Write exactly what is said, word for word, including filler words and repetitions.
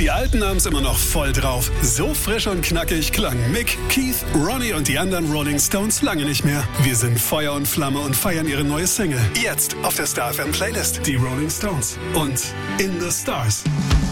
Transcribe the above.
Die Alten haben's immer noch voll drauf. So frisch und knackig klangen Mick, Keith, Ronnie und die anderen Rolling Stones lange nicht mehr. Wir sind Feuer und Flamme und feiern ihre neue Single. Jetzt auf der Star F M Playlist. Die Rolling Stones und In the Stars.